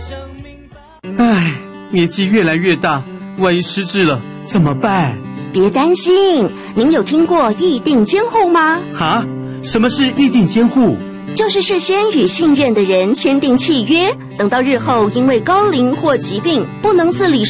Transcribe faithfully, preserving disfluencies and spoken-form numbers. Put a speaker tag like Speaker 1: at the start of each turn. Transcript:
Speaker 1: 唉，年纪越来越大，万一失智了怎么办？
Speaker 2: 别担心，您有听过议定监护吗？
Speaker 1: 哈？什么是议定监护？
Speaker 2: 就是事先与信任的人签订契约，等到日后因为高龄或疾病不能自理